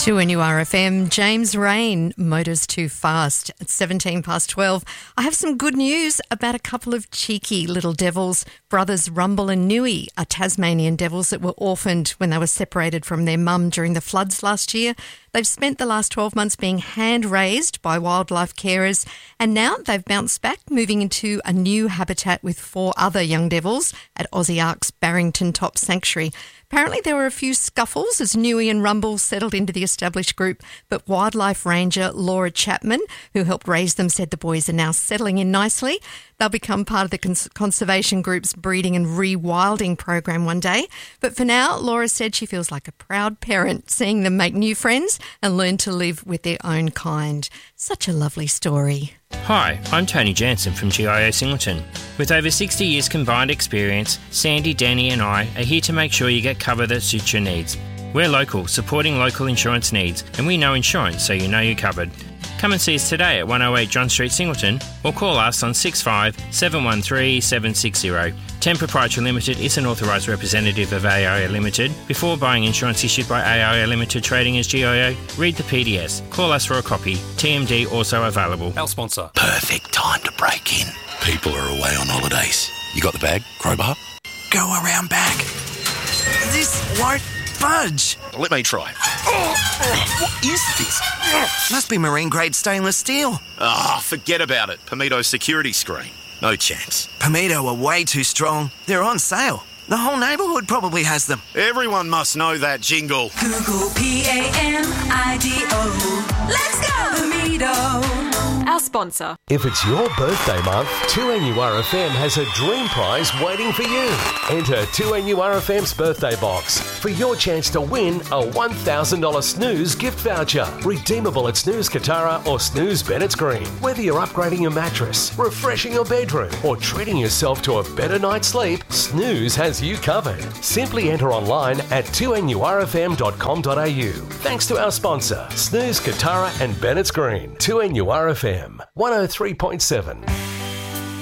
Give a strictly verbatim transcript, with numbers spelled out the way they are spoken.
two N U R F M, James Rain, Motors Too Fast at seventeen past twelve. I have some good news about a couple of cheeky little devils. Brothers Rumble and Nui are Tasmanian devils that were orphaned when they were separated from their mum during the floods last year. They've spent the last twelve months being hand-raised by wildlife carers, and now they've bounced back, moving into a new habitat with four other young devils at Aussie Ark's Barrington Top Sanctuary. Apparently there were a few scuffles as Nui and Rumble settled into the established group, but wildlife ranger Laura Chapman, who helped raise them, said the boys are now settling in nicely. They'll become part of the cons- conservation group's breeding and rewilding program one day. But for now, Laura said she feels like a proud parent, seeing them make new friends and learn to live with their own kind. Such a lovely story. Hi, I'm Tony Jansen from G I O Singleton. With over sixty years combined experience, Sandy, Danny and I are here to make sure you get cover that suits your needs. We're local, supporting local insurance needs, and we know insurance so you know you're covered. Come and see us today at one oh eight John Street, Singleton, or call us on six five seven one three seven six zero. Ten Proprietary Limited is an authorised representative of A I O Limited. Before buying insurance issued by A I O Limited trading as G I O, read the P D S. Call us for a copy. T M D also available. Our sponsor. Perfect time to break in. People are away on holidays. You got the bag? Crowbar? Go around back. This won't budge. Let me try. Oh, what is this? Must be marine grade stainless steel. Ah, oh, forget about it. Pomito security screen. No chance. Pomito are way too strong. They're on sale. The whole neighbourhood probably has them. Everyone must know that jingle. Google P A M I D O. Let's go! Pomito. Our sponsor. If it's your birthday month, two N U R F M has a dream prize waiting for you. Enter two N U R F M's birthday box for your chance to win a one thousand dollars Snooze gift voucher. Redeemable at Snooze Katara or Snooze Bennett's Green. Whether you're upgrading your mattress, refreshing your bedroom, or treating yourself to a better night's sleep, Snooze has you covered. Simply enter online at two N U R F M dot com dot A U. Thanks to our sponsor, Snooze Katara and Bennett's Green. two N U R F M one oh three point seven.